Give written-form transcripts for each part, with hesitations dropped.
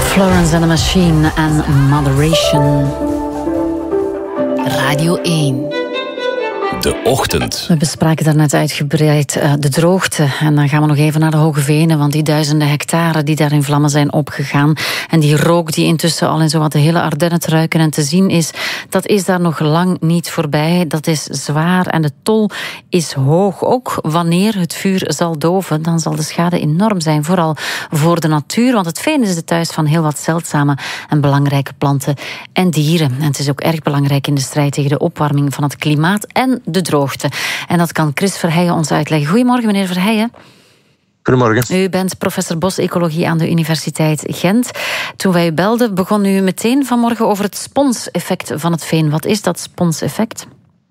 Florence and the Machine en Moderation. Radio 1. De ochtend. We bespraken daarnet uitgebreid de droogte. En dan gaan we nog even naar de Hoge Venen, want die duizenden hectare die daar in vlammen zijn opgegaan en die rook die intussen al in zowat de hele Ardennen te ruiken en te zien is, dat is daar nog lang niet voorbij. Dat is zwaar en de tol is hoog. Ook wanneer het vuur zal doven, dan zal de schade enorm zijn. Vooral voor de natuur, want het veen is de thuis van heel wat zeldzame en belangrijke planten en dieren. En het is ook erg belangrijk in de strijd tegen de opwarming van het klimaat en de droogte. En dat kan Chris Verheijen ons uitleggen. Goedemorgen, meneer Verheijen. Goedemorgen. U bent professor bosecologie aan de Universiteit Gent. Toen wij u belden, begon u meteen vanmorgen over het sponseffect van het veen. Wat is dat sponseffect?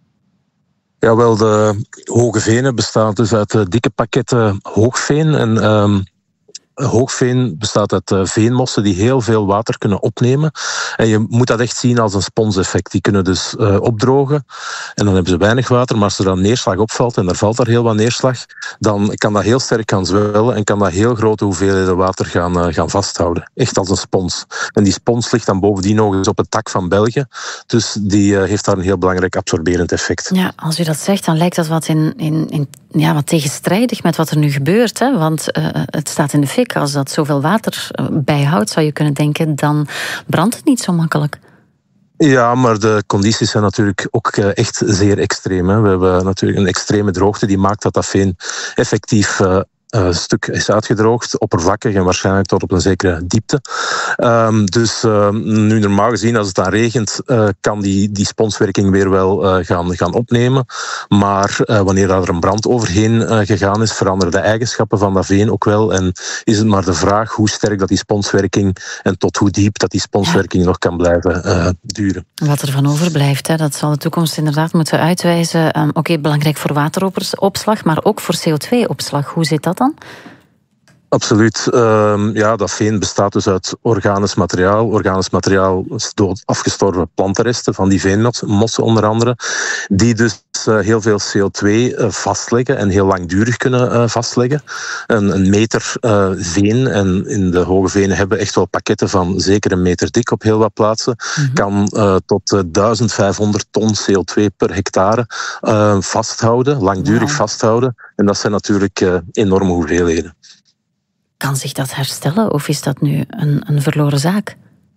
Ja, wel, de Hoge Venen bestaat dus uit dikke pakketten hoogveen. En hoogveen bestaat uit veenmossen die heel veel water kunnen opnemen. En je moet dat echt zien als een sponseffect. Die kunnen dus opdrogen en dan hebben ze weinig water. Maar als er dan neerslag opvalt, en er valt daar heel wat neerslag, dan kan dat heel sterk gaan zwellen en kan dat heel grote hoeveelheden water gaan vasthouden. Echt als een spons. En die spons ligt dan bovendien nog eens op het tak van België. Dus die heeft daar een heel belangrijk absorberend effect. Ja, als u dat zegt, dan lijkt dat wat wat tegenstrijdig met wat er nu gebeurt. Hè? Want het staat in de fik. Als dat zoveel water bijhoudt, zou je kunnen denken, dan brandt het niet zo makkelijk. Ja, maar de condities zijn natuurlijk ook echt zeer extreem. Hè. We hebben natuurlijk een extreme droogte die maakt dat veen effectief stuk is uitgedroogd, oppervlakkig en waarschijnlijk tot op een zekere diepte. Dus nu normaal gezien, als het dan regent, kan die sponswerking weer wel gaan opnemen. Maar wanneer er een brand overheen gegaan is, veranderen de eigenschappen van dat veen ook wel. En is het maar de vraag hoe sterk dat die sponswerking en tot hoe diep dat die sponswerking nog kan blijven duren. Wat er van overblijft, hè, dat zal de toekomst inderdaad moeten uitwijzen. Oké, belangrijk voor wateropslag, maar ook voor CO2-opslag. Hoe zit dat dan? Absoluut. Dat veen bestaat dus uit organisch materiaal. Organisch materiaal is dood afgestorven plantenresten van die veenmossen onder andere, die dus heel veel CO2 vastleggen en heel langdurig kunnen vastleggen. Een meter veen, en in de Hoge Venen hebben echt wel pakketten van zeker een meter dik op heel wat plaatsen, kan tot 1500 ton CO2 per hectare vasthouden, langdurig vasthouden. En dat zijn natuurlijk enorme hoeveelheden. Kan zich dat herstellen of is dat nu een verloren zaak?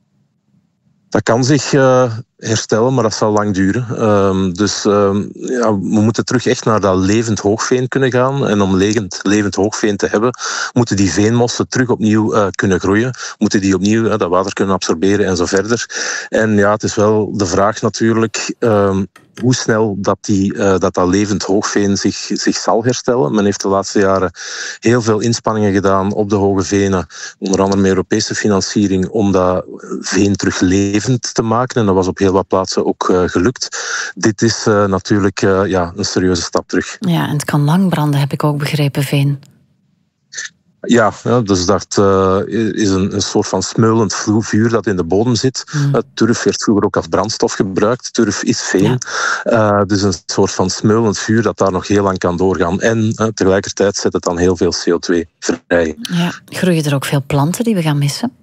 Dat kan zich herstellen, maar dat zal lang duren. We moeten terug echt naar dat levend hoogveen kunnen gaan. En om levend hoogveen te hebben, moeten die veenmossen terug opnieuw kunnen groeien. Moeten die opnieuw dat water kunnen absorberen en zo verder. En ja, het is wel de vraag natuurlijk hoe snel dat levend hoogveen zich zal herstellen. Men heeft de laatste jaren heel veel inspanningen gedaan op de Hoge Venen, onder andere met Europese financiering, om dat veen terug levend te maken. En dat was op heel wat plaatsen ook gelukt. Dit is natuurlijk een serieuze stap terug. Ja, en het kan lang branden, heb ik ook begrepen, veen. Ja, dus dat is een soort van smeulend vuur dat in de bodem zit. Turf werd vroeger ook als brandstof gebruikt. Turf is veen. Ja. Dus een soort van smeulend vuur dat daar nog heel lang kan doorgaan. En tegelijkertijd zet het dan heel veel CO2 vrij. Ja. Groeien er ook veel planten die we gaan missen?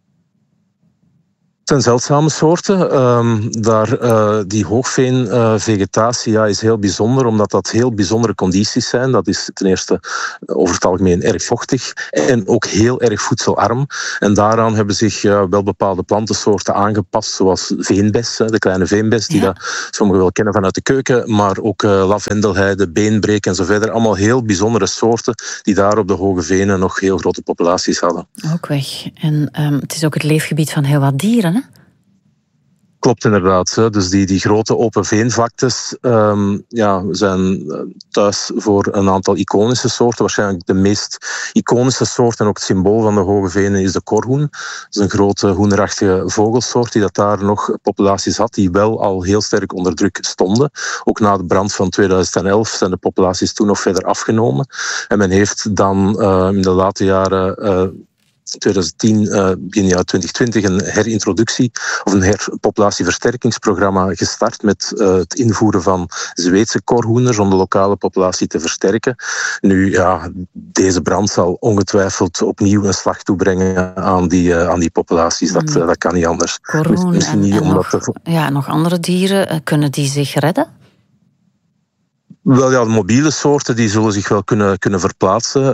Het zijn zeldzame soorten. Die hoogveenvegetatie is heel bijzonder, omdat dat heel bijzondere condities zijn. Dat is ten eerste over het algemeen erg vochtig en ook heel erg voedselarm. En daaraan hebben zich wel bepaalde plantensoorten aangepast, zoals veenbes, de kleine veenbes, die dat sommigen wel kennen vanuit de keuken, maar ook lavendelheide, beenbreek en zo verder. Allemaal heel bijzondere soorten die daar op de Hoge Venen nog heel grote populaties hadden. Ook weg. En het is ook het leefgebied van heel wat dieren, hè? Klopt inderdaad. Dus die grote open veenvlaktes zijn thuis voor een aantal iconische soorten. Waarschijnlijk de meest iconische soort en ook het symbool van de Hoge Venen is de korhoen. Dat is een grote hoenderachtige vogelsoort die dat daar nog populaties had, die wel al heel sterk onder druk stonden. Ook na de brand van 2011 zijn de populaties toen nog verder afgenomen. En men heeft dan in de late jaren 2010, begin jaar 2020, een herintroductie of een herpopulatieversterkingsprogramma gestart met het invoeren van Zweedse korhoenders om de lokale populatie te versterken. Nu, ja, deze brand zal ongetwijfeld opnieuw een slag toebrengen aan die populaties. Dat kan niet anders. Korhoen Misschien niet nog andere dieren, kunnen die zich redden? Wel ja, de mobiele soorten die zullen zich wel kunnen verplaatsen.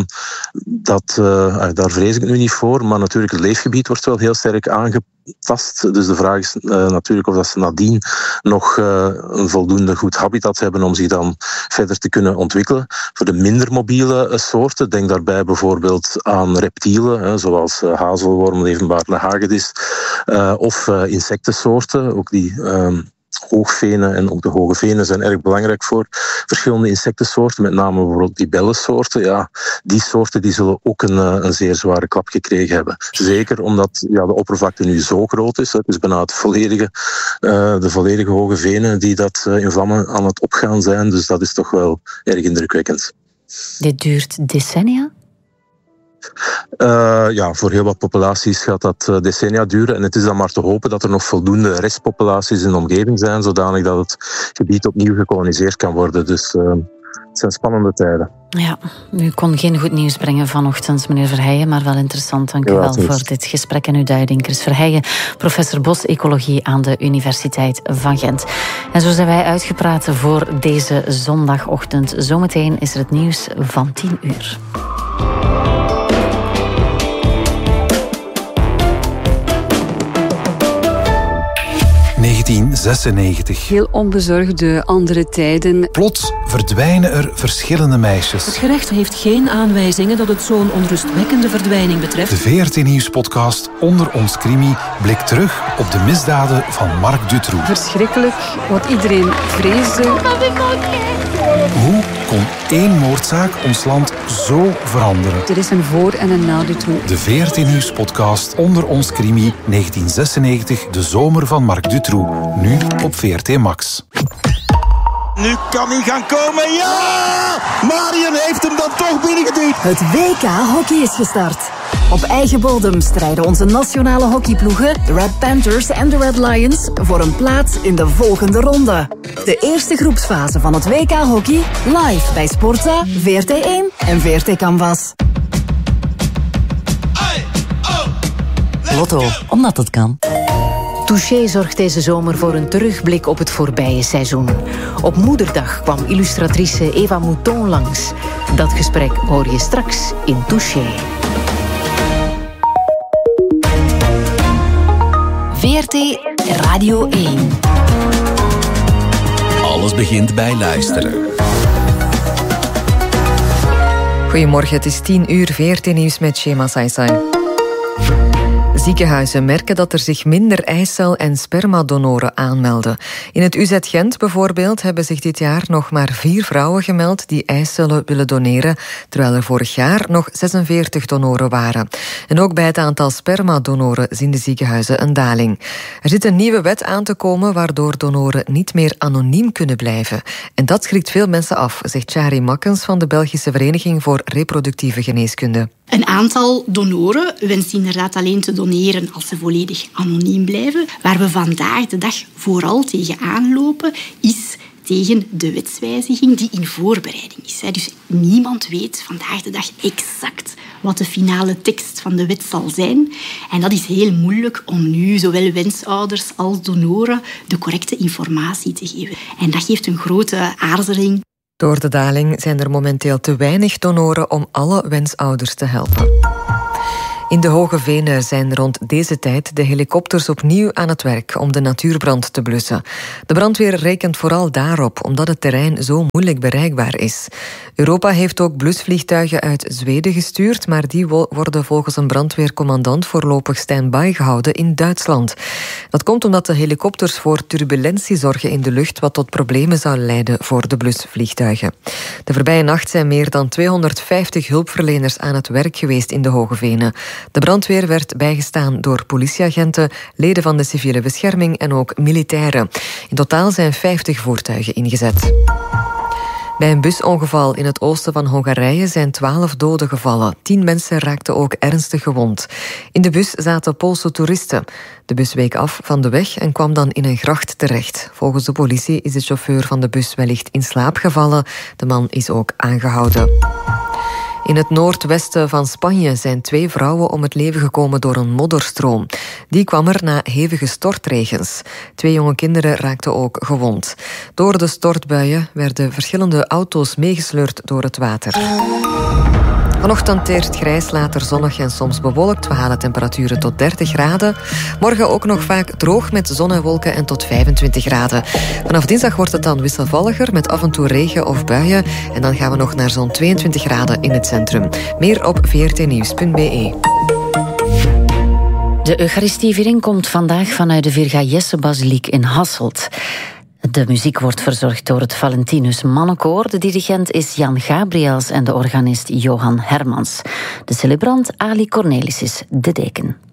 Daar vrees ik nu niet voor. Maar natuurlijk, het leefgebied wordt wel heel sterk aangetast. Dus de vraag is natuurlijk of dat ze nadien nog een voldoende goed habitat hebben om zich dan verder te kunnen ontwikkelen. Voor de minder mobiele soorten, denk daarbij bijvoorbeeld aan reptielen, zoals hazelworm, evenbaarde hagedis, of insectensoorten, ook die hoogvenen en ook de hoge venen zijn erg belangrijk voor verschillende insectensoorten, met name bijvoorbeeld libellensoorten. Ja, die soorten die zullen ook een zeer zware klap gekregen hebben. Zeker omdat de oppervlakte nu zo groot is. Het is bijna de volledige hoge venen die dat in vlammen aan het opgaan zijn. Dus dat is toch wel erg indrukwekkend. Dit duurt decennia? Voor heel wat populaties gaat dat decennia duren. En het is dan maar te hopen dat er nog voldoende restpopulaties in de omgeving zijn, zodanig dat het gebied opnieuw gekoloniseerd kan worden. Dus het zijn spannende tijden. Ja, u kon geen goed nieuws brengen vanochtend, meneer Verheijen, maar wel interessant. Dank u wel voor dit gesprek en uw duiding. Chris Verheijen, professor bos-ecologie aan de Universiteit van Gent. En zo zijn wij uitgepraat voor deze zondagochtend. Zometeen is er het nieuws van 10 uur. ...1996. Heel onbezorgde andere tijden. Plots verdwijnen er verschillende meisjes. Het gerecht heeft geen aanwijzingen dat het zo'n onrustwekkende verdwijning betreft. De VRT Nieuws-podcast Onder ons Crimi blikt terug op de misdaden van Marc Dutroux. Verschrikkelijk, wat iedereen vreesde. Hoe kon één moordzaak ons land zo veranderen? Er is een voor- en een na Dutroux. De VRT Nieuws-podcast Onder ons Crimi 1996, de zomer van Marc Dutroux. Nu op VRT Max. Nu kan hij gaan komen. Ja! Marion heeft hem dan toch binnengeduwd. Het WK hockey is gestart. Op eigen bodem strijden onze nationale hockeyploegen, de Red Panthers en de Red Lions, voor een plaats in de volgende ronde. De eerste groepsfase van het WK hockey, live bij Sportza, VRT1 en VRT Canvas. Lotto, omdat het kan. Touché zorgt deze zomer voor een terugblik op het voorbije seizoen. Op Moederdag kwam illustratrice Eva Mouton langs. Dat gesprek hoor je straks in Touché. VRT Radio 1. Alles begint bij luisteren. Goedemorgen, het is 10 uur, VRT Nieuws met Shema Saisai. Ziekenhuizen merken dat er zich minder eicel- en spermadonoren aanmelden. In het UZ Gent bijvoorbeeld hebben zich dit jaar nog maar 4 vrouwen gemeld die eicellen willen doneren, terwijl er vorig jaar nog 46 donoren waren. En ook bij het aantal spermadonoren zien de ziekenhuizen een daling. Er zit een nieuwe wet aan te komen waardoor donoren niet meer anoniem kunnen blijven. En dat schrikt veel mensen af, zegt Chari Makkens van de Belgische Vereniging voor Reproductieve Geneeskunde. Een aantal donoren wenst inderdaad alleen te doneren als ze volledig anoniem blijven. Waar we vandaag de dag vooral tegen aanlopen, is tegen de wetswijziging die in voorbereiding is. Dus niemand weet vandaag de dag exact wat de finale tekst van de wet zal zijn. En dat is heel moeilijk om nu zowel wensouders als donoren de correcte informatie te geven. En dat geeft een grote aarzeling. Door de daling zijn er momenteel te weinig donoren om alle wensouders te helpen. In de Hoge Venen zijn rond deze tijd de helikopters opnieuw aan het werk om de natuurbrand te blussen. De brandweer rekent vooral daarop, omdat het terrein zo moeilijk bereikbaar is. Europa heeft ook blusvliegtuigen uit Zweden gestuurd, maar die worden volgens een brandweercommandant voorlopig stand-by gehouden in Duitsland. Dat komt omdat de helikopters voor turbulentie zorgen in de lucht, wat tot problemen zou leiden voor de blusvliegtuigen. De voorbije nacht zijn meer dan 250 hulpverleners aan het werk geweest in de Hoge Venen. De brandweer werd bijgestaan door politieagenten, leden van de civiele bescherming en ook militairen. In totaal zijn 50 voertuigen ingezet. Bij een busongeval in het oosten van Hongarije zijn 12 doden gevallen. 10 mensen raakten ook ernstig gewond. In de bus zaten Poolse toeristen. De bus week af van de weg en kwam dan in een gracht terecht. Volgens de politie is de chauffeur van de bus wellicht in slaap gevallen. De man is ook aangehouden. In het noordwesten van Spanje zijn 2 vrouwen om het leven gekomen door een modderstroom. Die kwam er na hevige stortregens. 2 jonge kinderen raakten ook gewond. Door de stortbuien werden verschillende auto's meegesleurd door het water. Vanochtend eerst grijs, later zonnig en soms bewolkt. We halen temperaturen tot 30 graden. Morgen ook nog vaak droog met zon en wolken en tot 25 graden. Vanaf dinsdag wordt het dan wisselvalliger met af en toe regen of buien. En dan gaan we nog naar zo'n 22 graden in het centrum. Meer op vrtnieuws.be. De Eucharistieviering komt vandaag vanuit de Virga Jesse-basiliek in Hasselt. De muziek wordt verzorgd door het Valentinus Mannenkoor. De dirigent is Jan Gabriels en de organist Johan Hermans. De celebrant Ali Cornelis is de deken.